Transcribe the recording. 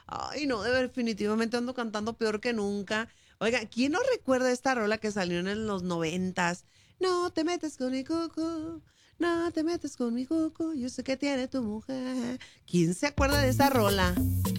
Ay, no, definitivamente ando cantando peor que nunca. Oiga, ¿quién no recuerda esta rola que salió en los 90s? No te metes con mi cuco, no te metes con mi cuco, yo sé que tiene tu mujer. ¿Quién se acuerda de esa rola?